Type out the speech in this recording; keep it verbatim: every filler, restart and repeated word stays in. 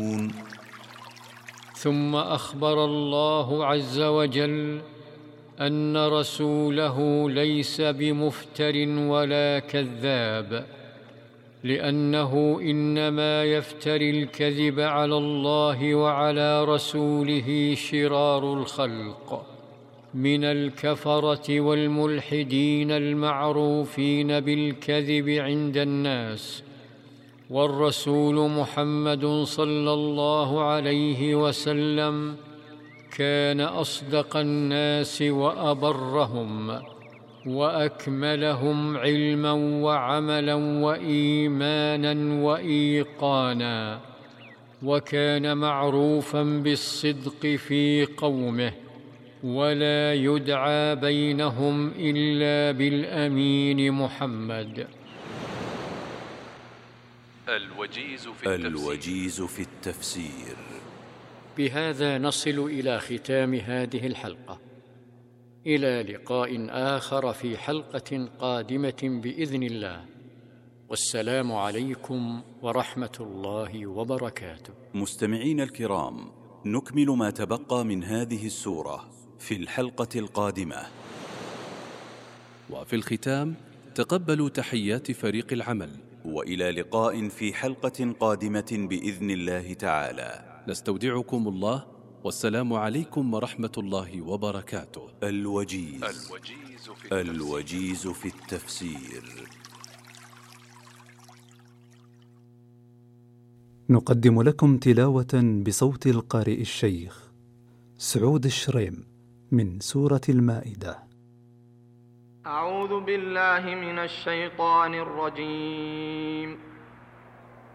ثم أخبر الله عز وجل أن رسوله ليس بمفتر ولا كذاب، لأنه إنما يفتري الكذب على الله وعلى رسوله شرار الخلق من الكفرة والملحدين المعروفين بالكذب عند الناس، والرسول محمد صلى الله عليه وسلم كان أصدق الناس وأبرهم وأكملهم علما وعملا وإيمانا وإيقانا، وكان معروفا بالصدق في قومه، ولا يدعى بينهم إلا بالأمين محمد. الوجيز في التفسير, الوجيز في التفسير. بهذا نصل إلى ختام هذه الحلقة، إلى لقاء آخر في حلقة قادمة بإذن الله، والسلام عليكم ورحمة الله وبركاته. مستمعين الكرام، نكمل ما تبقى من هذه السورة في الحلقة القادمة. وفي الختام تقبلوا تحيات فريق العمل، وإلى لقاء في حلقة قادمة بإذن الله تعالى. نستودعكم الله، والسلام عليكم ورحمة الله وبركاته. الوجيز, الوجيز, في, التفسير. الوجيز في التفسير. نقدم لكم تلاوة بصوت القارئ الشيخ سعود الشريم من سورة المائدة. أعوذ بالله من الشيطان الرجيم.